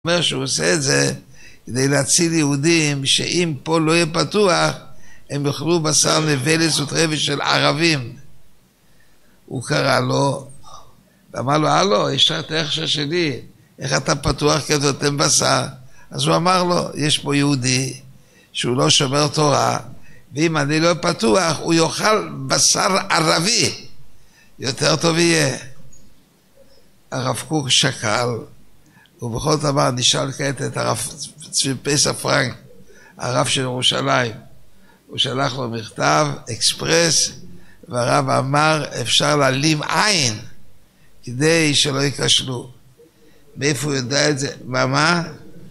אומר שהוא עושה את זה כדי להציל יהודים שאם פה לא יהיה פתוח הם יאכלו בשר נבלס וטרף של ערבים. הוא קרא לו ואמר לו, הלו, יש לך את ההכשר שלי, איך אתה פתוח כי אתה נותן בשר? אז הוא אמר לו, יש פה יהודי שהוא לא שומר תורה, ואם אני לא פתוח הוא יאכל בשר ערבי, יותר טוב יהיה. הרב קוק שקל, ובכל דבר נשאל כעת את הרב צבי פסח פרנק, הרב של ירושלים. הוא שלח לו מכתב, אקספרס, והרב אמר, אפשר להעלים עין, כדי שלא יקשלו. מאיפה הוא יודע את זה? מה?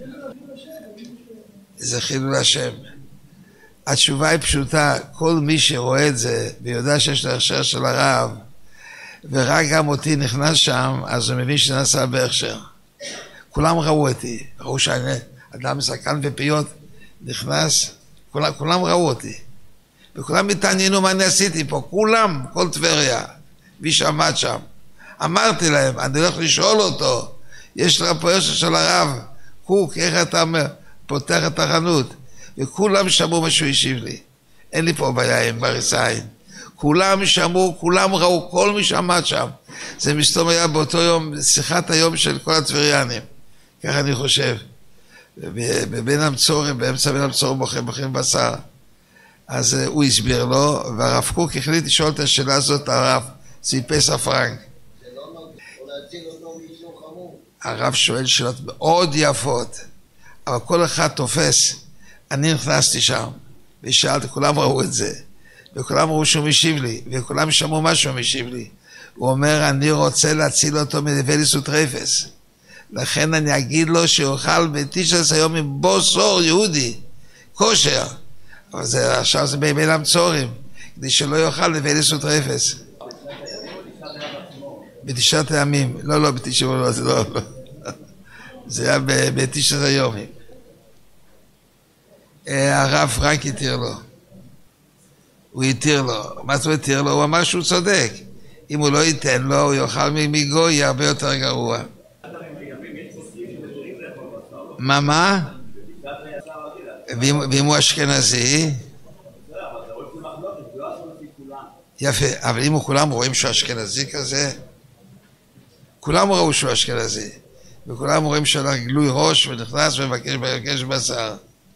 זה חילול השם. התשובה היא פשוטה, כל מי שרואה את זה, ויודע שיש לו הכשר של הרב, ורק גם אותי נכנס שם, אז הוא מבין שנעשה בהכשר. כולם ראו אותי, ראו שאני אדם מסכן ופיות, נכנס, כולם ראו אותי. וכולם מתעניינו מה אני עשיתי פה, כולם, כל טבריה, מי שעמד שם. אמרתי להם, אני הולך לשאול אותו, יש לך פה הכשר של הרב, קוק, איך אתה פותח את החנות? וכולם שמעו מה שהוא השיב לי. אין לי פה בעיה עם בריס עין. כולם שמעו, כולם ראו, כל מי שעמד שם. זה מסתום היה באותו יום, שיחת היום של כל הטבריינים. ככה אני חושב. בבין המצורים, באמצע בין המצורים מוכרים בשר. אז הוא הסביר לו, והרב קוק החליט לשאול את השאלה הזאת, הרב צבי פסח פרנק. הרב שואל שאלות מאוד יפות, אבל כל אחד תופס. אני נכנסתי שם, ושאלתי, כולם ראו את זה, וכולם ראו שהוא משיב לי, וכולם שמעו מה שהוא משיב לי. הוא אומר, אני רוצה להציל אותו מנבלס וטרפס. לכן אני אגיד לו שיאכל ב-19 יום עם בוסור יהודי, כושר. אבל זה, עכשיו זה בין המצורים, כדי שלא יאכל נבלס וטרפס. בתשעת הימים, לא, בתשעת הימים, זה לא. זה היה ב-19 יומים. הרב פרנק התיר לו. הוא התיר לו. מה הוא התיר לו? הוא אמר שהוא צודק. אם הוא לא ייתן לו, הוא יאכל מגוי, יהיה הרבה יותר גרוע. מה? ואם הוא אשכנזי? יפה, אבל אם כולם רואים שהוא אשכנזי כזה, כולם ראו שהוא אשכנזי, וכולם רואים שהוא גלוי ראש ונכנס ומבקש בשר.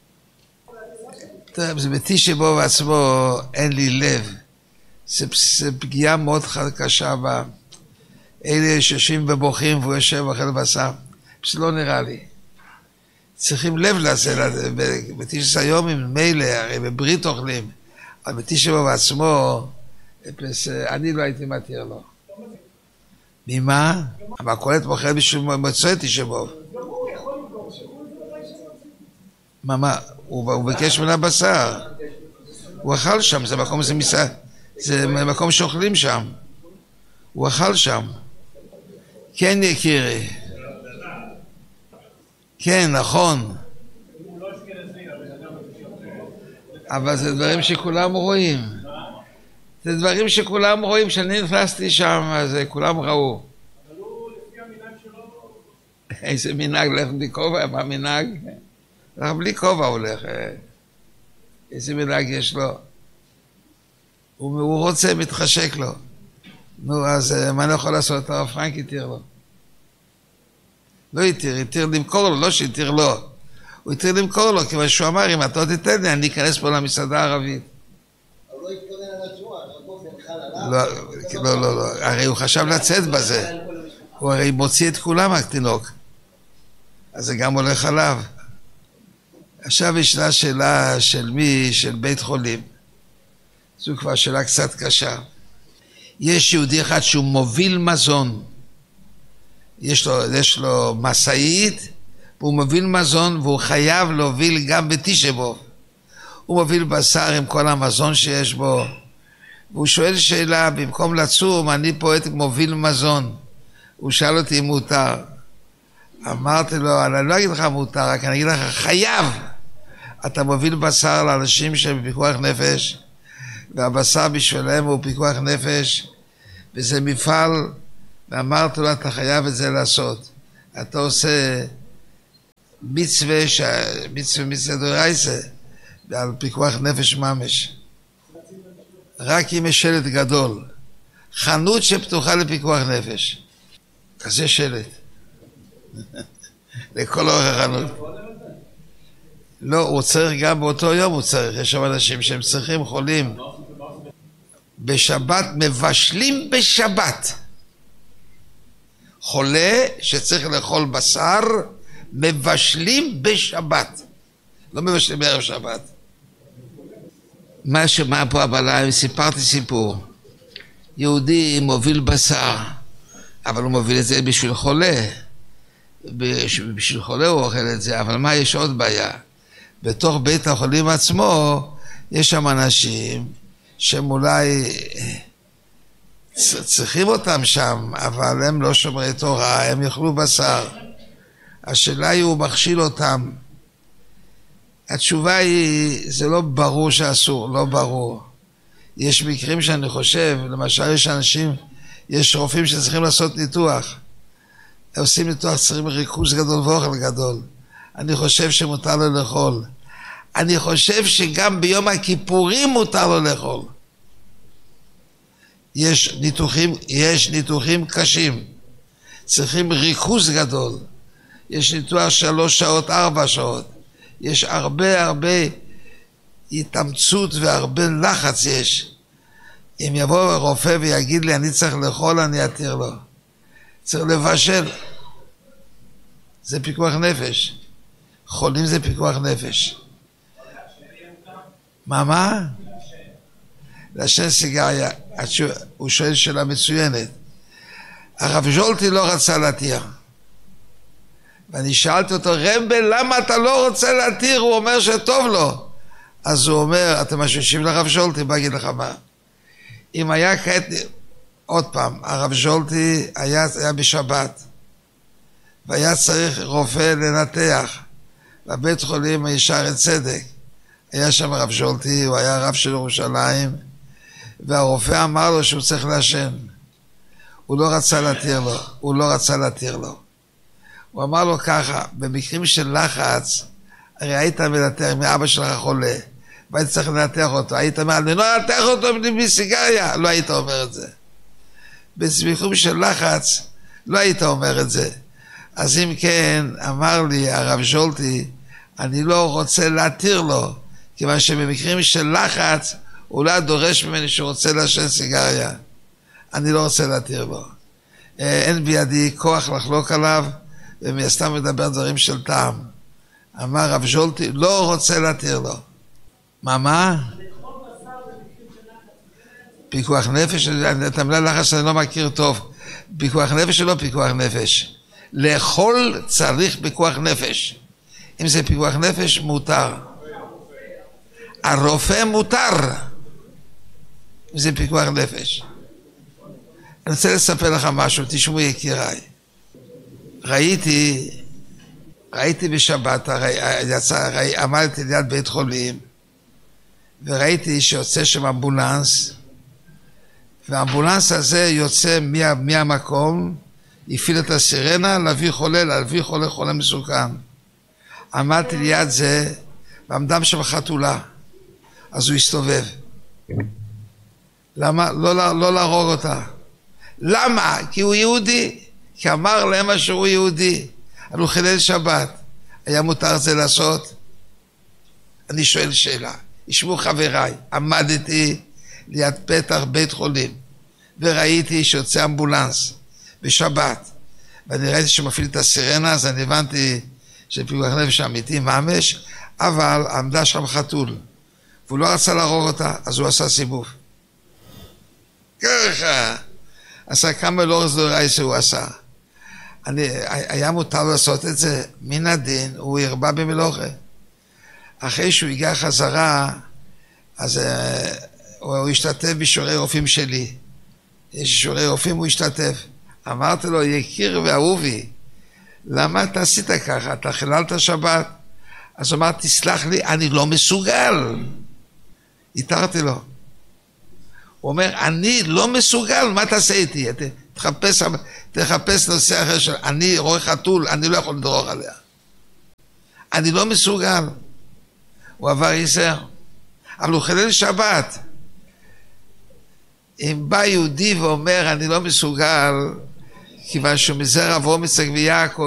טוב, זה בתשעה באב עצמו, אין לי לב. זה פגיעה מאוד קשה בה. אלה שיושבים ובוכים והוא יושב ואוכל בשר. זה לא נראה לי. צריכים לב לזה, בתשעה היום עם מילא, הרי בברית אוכלים. אבל בתשעה באב עצמו, אני לא הייתי מתיר לו. ממה? המכולת מוכרת בשביל מוצאי תשעה באב. מה? הוא ביקש מן הבשר. הוא אכל שם, זה מקום, זה מקום שאוכלים שם. הוא אכל שם. כן, יקירי. כן, נכון. אבל זה דברים שכולם רואים. זה דברים שכולם רואים, שאני נכנסתי שם, אז כולם ראו. אבל הוא לפי המנהג שלו... איזה מנהג, לך בלי כובע, מה מנהג? לך בלי כובע הולך. איזה מנהג יש לו? הוא רוצה, מתחשק לו. נו, אז מה אני יכול לעשות? הרב פרנק התיר לו. לא התיר למכור לו, לא שהתיר לו. הוא התיר למכור לו, כיוון שהוא אמר, אם אתה לא תיתן לי, אני אכנס פה למסעדה הערבית. אבל לא התכונן על עצמו, לא, הרי הוא חשב לצאת בזה. הוא הרי מוציא את כולם הקטינוק. אז זה גם הולך עליו. עכשיו ישנה שאלה של מי, של בית חולים. זו כבר שאלה קצת קשה. יש יהודי אחד שהוא מוביל מזון. יש לו מסעית, והוא מוביל מזון, והוא חייב להוביל גם בתשעה באב. הוא מוביל בשר עם כל המזון שיש בו. והוא שואל שאלה, במקום לצום, אני פה מוביל מזון. הוא שאל אותי אם מותר. אמרתי לו, אני לא אגיד לך מותר, רק אני אגיד לך, חייב. אתה מוביל בשר לאנשים שהם בפיקוח נפש, והבשר בשבילם הוא פיקוח נפש, וזה מפעל, ואמרתי לו, אתה חייב את זה לעשות. אתה עושה מצווה דורייסה, על פיקוח נפש ממש. רק אם יש שלט גדול. חנות שפתוחה לפיקוח נפש. כזה שלט. לכל אורך החנות. לא, הוא צריך גם באותו יום הוא צריך. יש שם אנשים שהם צריכים חולים. בשבת, מבשלים בשבת. חולה שצריך לאכול בשר, מבשלים בשבת. לא מבשלים בערב שבת. מה שמה פה הבעיה, סיפרתי סיפור. יהודי מוביל בשר, אבל הוא מוביל את זה בשביל חולה. בשביל חולה הוא אוכל את זה, אבל מה יש עוד בעיה? בתוך בית החולים עצמו, יש שם אנשים שהם אולי צריכים אותם שם, אבל הם לא שומרי תורה, הם יאכלו בשר. השאלה היא, הוא מכשיל אותם. התשובה היא, זה לא ברור שאסור, לא ברור. יש מקרים שאני חושב, למשל יש אנשים, יש רופאים שצריכים לעשות ניתוח. הם עושים ניתוח, צריכים ריכוז גדול ואוכל גדול. אני חושב שמותר לו לאכול. אני חושב שגם ביום הכיפורים מותר לו לאכול. יש ניתוחים קשים. צריכים ריכוז גדול. יש ניתוח 3 שעות, 4 שעות. יש הרבה התאמצות והרבה לחץ יש. אם יבוא רופא ויגיד לי אני צריך לאכול, אני אתיר לו. צריך לבשל. זה פיקוח נפש. חולים זה פיקוח נפש. מה? לעשן סיגריה. הוא שואל שאלה מצוינת. הרב ז'ולטי לא רצה להתיר. ואני שאלתי אותו, רמבל, למה אתה לא רוצה להתיר? הוא אומר שטוב לו. אז הוא אומר, אתם משוושים לרב ז'ולטי, בוא אגיד לך מה. אם היה כעת, עוד פעם, הרב ז'ולטי היה בשבת, והיה צריך רופא לנתח, בבית חולים הישר צדק. היה שם הרב ז'ולטי, הוא היה רב של ירושלים, והרופא אמר לו שהוא צריך לעשן. הוא לא רצה להתיר לו. הוא אמר לו ככה, במקרים של לחץ, הרי היית מנתח מאבא שלך חולה, והיית צריך לנתח אותו, היית אומר, אני לא נתח אותו בלי סיגריה, לא היית אומר את זה. במקרים של לחץ, לא היית אומר את זה. אז אם כן, אמר לי הרב ז'ולטי, אני לא רוצה להתיר לו, כיוון שבמקרים של לחץ, הוא לא דורש ממני שהוא רוצה לעשן סיגריה. אני לא רוצה להתיר לו. אין בידי כוח לחלוק עליו, ומסתם מדבר דברים של טעם. אמר רב ז'ולטי, לא רוצה להתיר לו. מה? פיקוח נפש, את המילה לחץ אני לא מכיר טוב. פיקוח נפש או לא פיקוח נפש? לאכול צריך פיקוח נפש. אם זה פיקוח נפש, מותר. הרופא מותר. אם זה פיקוח נפש. אני רוצה לספר לך משהו, תשמעו יקיריי. ראיתי בשבת, עמדתי ליד בית חולים, וראיתי שיוצא שם אמבולנס, והאמבולנס הזה יוצא מהמקום, הפעיל את הסירנה להביא חולה מסוכן. עמדתי ליד זה, ועמדה שם חתולה, אז הוא הסתובב. למה? לא להרוג אותה. למה? כי הוא יהודי. כי אמר להם שהוא יהודי. אבל הוא חילל שבת. היה מותר זה לעשות? אני שואל שאלה. ישמעו חבריי, עמדתי ליד פתח בית חולים, וראיתי שיוצא אמבולנס בשבת, ואני ראיתי שמפעיל את הסירנה, אז אני הבנתי שפיקוח נפש אמיתי ממש, אבל עמדה שם חתול, והוא לא רצה להרוג אותה, אז הוא עשה סיבוב. ככה. עשה כמה לא רזדורי שהוא עשה. היה מותר לעשות את זה, מן הדין, הוא הרבה במלוכה. אחרי שהוא הגיע חזרה, אז הוא השתתף בשיעורי רופאים שלי. יש שיעורי רופאים, הוא השתתף. אמרתי לו, יקיר ואהובי, למה אתה עשית ככה? אתה חיללת שבת? אז הוא אמר, תסלח לי, אני לא מסוגל. התרתי לו. הוא אומר, אני לא מסוגל, מה תעשה איתי? תחפש נושא אחר של, אני רואה חתול, אני לא יכול לדרוך עליה. אני לא מסוגל. הוא עבר איסר, אבל הוא חילל שבת. אם בא יהודי ואומר אני לא מסוגל, כיוון שהוא מזרע אברהם יצחק ויעקב,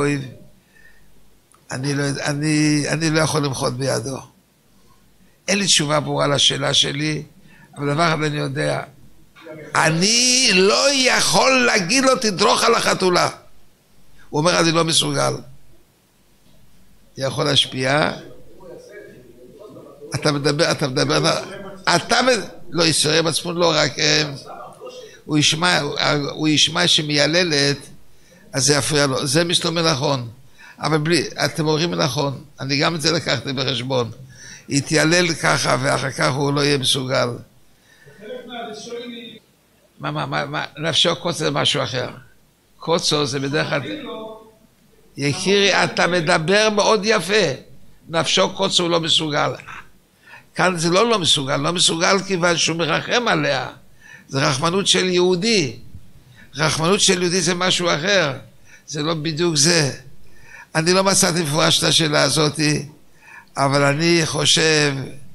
אני לא יכול למחות בידו. אין לי תשובה ברורה לשאלה שלי, אבל דבר אחד אני יודע, אני לא יכול להגיד לו תדרוך על החתולה. הוא אומר אני לא מסוגל. יכול להשפיע. לא, ישראל מצפון לא רק, הוא ישמע שמייללת, אז זה יפריע לו. זה מסתובב נכון. אבל בלי, אתם אומרים נכון, אני גם את זה לקחתי בחשבון. יתיילל ככה ואחר כך הוא לא יהיה מסוגל. מה, נפשו קוצו זה משהו אחר. קוצו זה בדרך כלל... יקירי, אתה מדבר מאוד יפה. נפשו קוצו הוא לא מסוגל. כאן זה לא מסוגל, לא מסוגל כיוון שהוא מרחם עליה. זה רחמנות של יהודי. רחמנות של יהודי זה משהו אחר. זה לא בדיוק זה. אני לא מצאתי מפורש את השאלה הזאת, אבל אני חושב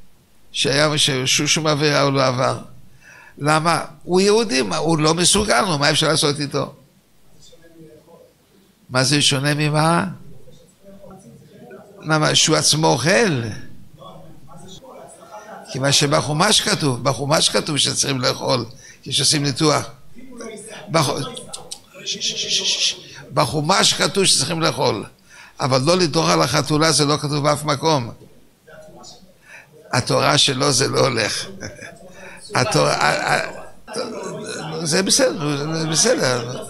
ששום עבירה הוא לא עבר. למה? הוא יהודי, הוא לא מסוגל, מה אפשר לעשות איתו? מה זה שונה ממה? למה? שהוא עצמו אוכל? כיוון שבחומש כתוב שצריכים לאכול, כשעושים ניתוח. בחומש כתוב שצריכים לאכול, אבל לא לדרוך על החתולה זה לא כתוב באף מקום. התורה שלו זה לא הולך. זה בסדר.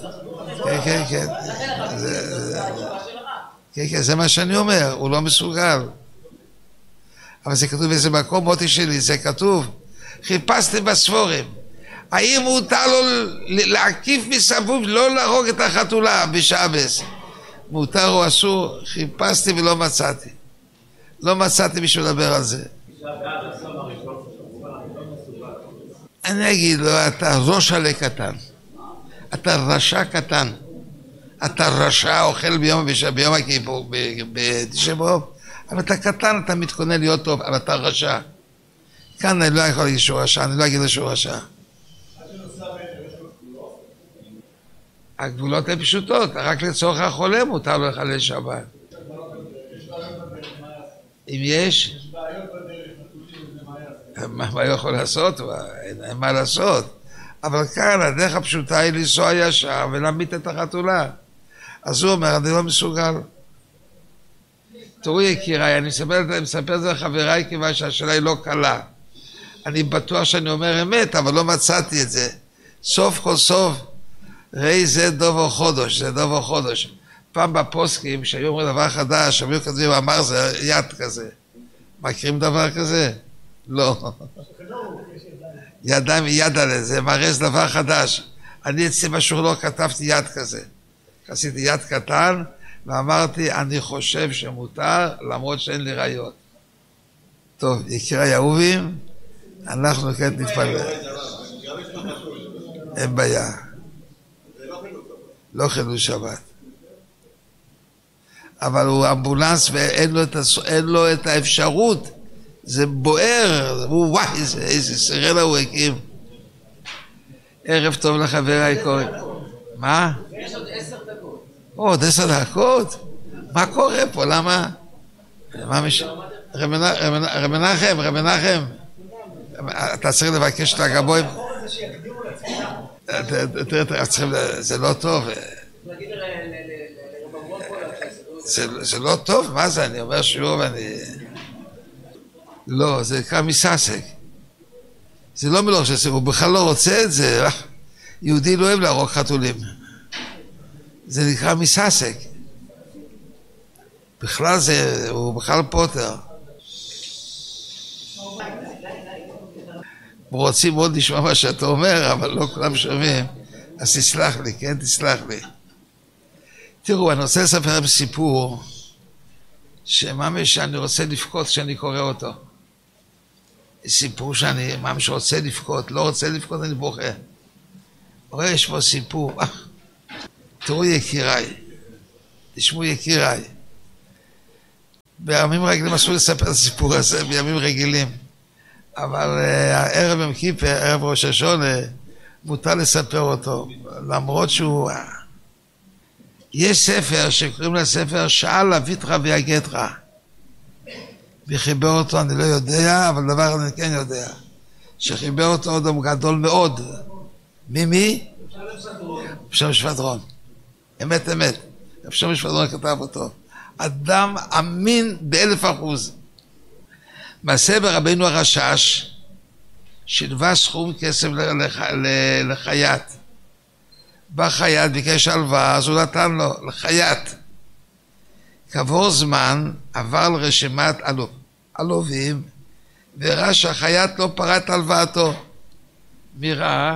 כן, זה מה שאני אומר, הוא לא מסוגל. אבל זה כתוב באיזה מקום, מוטי שלי, זה כתוב. חיפשתם בספורים. האם מותר לו להקיף מסביב, לא להרוג את החתולה בשבס? מותר או אסור? חיפשתי ולא מצאתי. לא מצאתי בשביל לדבר על זה. אני אגיד לו, אתה ראש עלי קטן. אתה רשע קטן. אתה רשע אוכל ביום הכיפור, בתשעה באב. אבל אתה קטן, אתה מתכונן להיות טוב, אבל אתה רשע. כאן אני לא יכול להגיד שהוא רשע, אני לא אגיד לו שהוא רשע. הגבולות הן פשוטות, רק לצורך החולה מותר לו לחלל שבת. אם יש, מה הוא יכול לעשות? אין מה לעשות. אבל כאן הדרך הפשוטה היא לנסוע ישר ולהמית את החתולה. אז הוא אומר, אני לא מסוגל. תראו יקיריי, אני מספר את זה לחבריי כיוון שהשאלה היא לא קלה. אני בטוח שאני אומר אמת, אבל לא מצאתי את זה. סוף כל סוף, ראי זה דובר חודש, זה דובר חודש. פעם בפוסקים, שהיו אומרים דבר חדש, היו כתבים, אמר זה יד כזה. מכירים דבר כזה? לא. ידיים יד על זה, מראה זה דבר חדש. אני אצלי משהו לא כתבתי יד כזה. עשיתי יד קטן, ואמרתי, אני חושב שמותר, למרות שאין לי ראיות. טוב, יקיריי אהובים, אנחנו כן נתפלל. אין בעיה. לא חילול שבת. אבל הוא אמבולנס ואין לו את האפשרות. זה בוער, וואי, איזה סרלה הוא הקים. ערב טוב לחבריי קוראים. מה? יש עוד 10 דקות. עוד 10 דקות? מה קורה פה? למה? רב מנחם, אתה צריך לבקש את הגבוים. זה לא טוב. זה לא טוב? מה זה? אני אומר שיעור ואני... לא, זה נקרא מססק. זה לא מלוך שעשה, הוא בכלל לא רוצה את זה. יהודי לא אוהב להרוג חתולים. זה נקרא מססק. בכלל זה, הוא בכלל פוטר. רוצים מאוד לשמוע מה שאתה אומר, אבל לא כולם שומעים. אז תסלח לי, כן? תסלח לי. תראו, אני רוצה לספר לכם סיפור שממש אני רוצה לבכות כשאני קורא אותו. סיפור שאני ממש רוצה לבכות, לא רוצה לבכות, אני בוכה. רואה, יש פה סיפור. תראו יקיריי, תשמעו יקיריי. בימים רגילים אסור לספר את הסיפור הזה, בימים רגילים. אבל ערב יום כיפר, ערב ראש השונה, מותר לספר אותו, למרות שהוא... יש ספר שקוראים לספר שאל אביתך ויגדך. וחיבר אותו אני לא יודע, אבל דבר אני כן יודע. שחיבר אותו אדם גדול מאוד. מי? אפשר שפדרון. אמת. אפשר שפדרון כתב אותו. אדם אמין ב1,000%. מעשה ברבינו הרשש, שילבה סכום כסף לחייט. בא חייט, ביקש הלוואה, אז הוא נתן לו, לחייט. כעבור זמן עבר לרשימת הלווים, וראה שהחייט לא פרע את הלוואתו. מי ראה?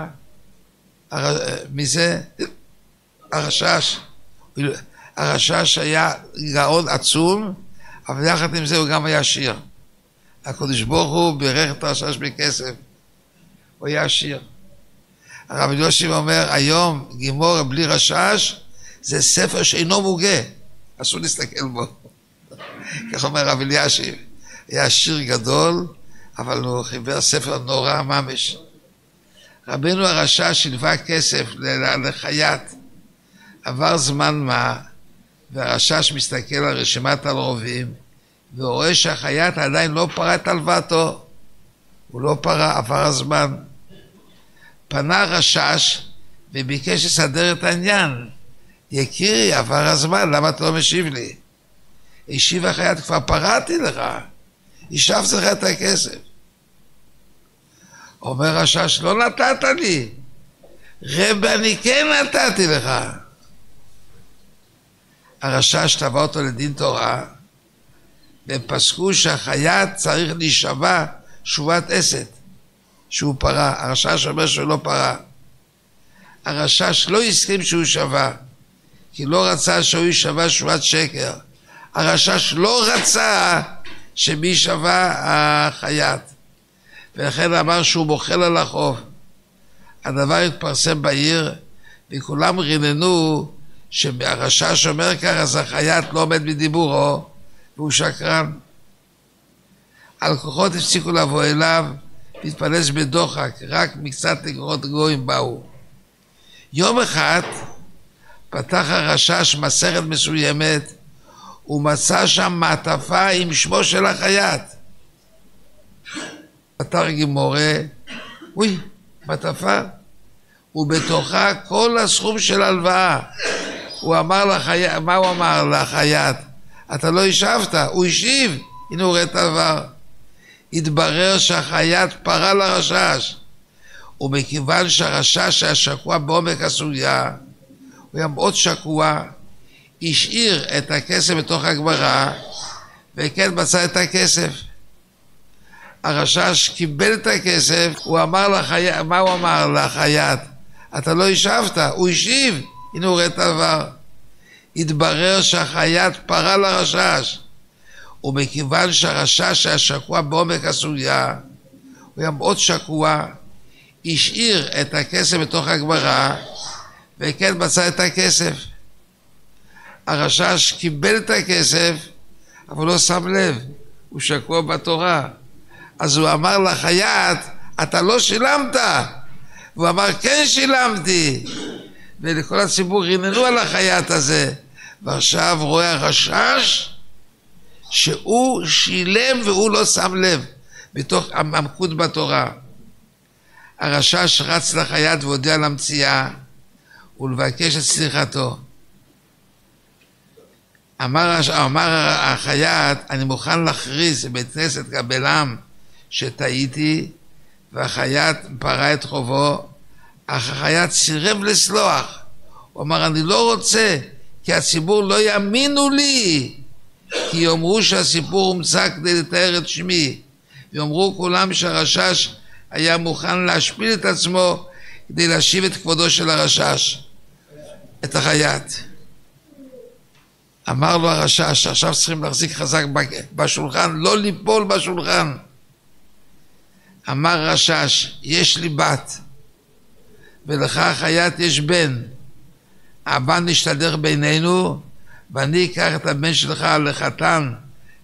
מזה? הרשש. הרשש היה גאון עצום, אבל יחד עם זה הוא גם היה עשיר. הקדוש ברוך הוא בירך את הרשש בכסף. הוא היה עשיר. הרב אלישיב אומר, היום גימור בלי רשש, זה ספר שאינו מוגה. אסור להסתכל בו. כך אומר הרב אלישיב. היה עשיר גדול, אבל הוא חיבר ספר נורא ממש. רבינו הרשש שילבה כסף לחייט. עבר זמן מה, והרשש מסתכל על רשימת הלווים, והוא רואה שהחייט עדיין לא פרע את הלוואתו. הוא לא פרע, עבר הזמן. פנה הרשש וביקש לסדר את העניין. יקירי, עבר הזמן, למה אתה לא משיב לי? השיב החייט, כבר פרעתי לך, השבתי לך את הכסף. אומר הרשש, לא נתת לי. רב, אני כן נתתי לך. הרשש תבע אותו לדין תורה, והם פסקו שהחייט צריך להישבע שובת אסת, שהוא פרע. הרשש אומר שהוא לא פרע. הרשש לא הסכים שהוא שווה, כי לא רצה שהוא יישבע שובת שקר. הרשש לא רצה שמי שווה החייט, ולכן אמר שהוא מוחל על החוב. הדבר התפרסם בעיר, וכולם ריננו שהרשש אומר כך, אז החייט לא עומד בדיבורו, והוא שקרן. הלקוחות הפסיקו לבוא אליו, והתפלס בדוחק, רק מקצת לקוחות גויים באו. יום אחד פתח הרשש מסכת מסוימת, ומצא שם מעטפה עם שמו של החייט. פתח גימורה, אוי, מעטפה, ובתוכה כל הסכום של הלוואה. הוא אמר לחייט, מה הוא אמר לחייט? אתה לא השבת, הוא השיב, הנה הוא ראה את הדבר. התברר שהחייט פרע לרשש, ומכיוון שהרשש היה שקוע בעומק הסוגיה, הוא היה מאוד שקוע, השאיר את הכסף בתוך הגמרא, וכן מצא את הכסף. הרשש קיבל את הכסף, הוא אמר לחייט, מה הוא אמר לחייט? אתה לא השבת, הוא השיב, הנה הוא ראה את הדבר. התברר שהחייט פרע לרשש, ומכיוון שהרשש היה שקוע בעומק הסוגיה, הוא היה מאוד שקוע, השאיר את הכסף בתוך הגמרא, וכן מצא את הכסף. הרשש קיבל את הכסף, אבל לא שם לב, הוא שקוע בתורה. אז הוא אמר לחייט, אתה לא שילמת? והוא אמר, כן שילמתי. ולכל הציבור ריננו על החייט הזה. ועכשיו רואה הרשש שהוא שילם והוא לא שם לב, בתוך עמקות בתורה. הרשש רץ לחייט והודיע למציאה, ולבקש את סליחתו. אמר החייט, אני מוכן להכריז בבית כנסת קבל עם שטעיתי, והחייט פרע את חובו. אך החייט סירב לסלוח. הוא אמר, אני לא רוצה, כי הציבור לא יאמינו לי, כי יאמרו שהסיפור הומצא כדי לתאר את שמי, ויאמרו כולם שהרשש היה מוכן להשפיל את עצמו כדי להשיב את כבודו של הרשש, את החייט. אמר לו הרשש, עכשיו צריכים להחזיק חזק בשולחן, לא ליפול בשולחן. אמר הרשש, יש לי בת, ולך החייט יש בן. הבן נשתדך בינינו, ואני אקח את הבן שלך לחתן